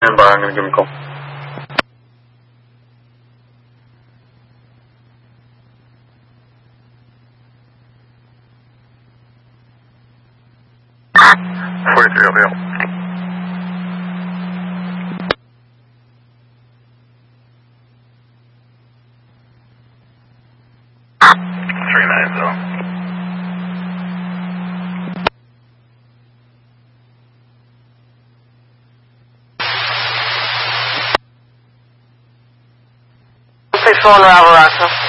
Bar, I'm going to give him a call. Phone Alvarado.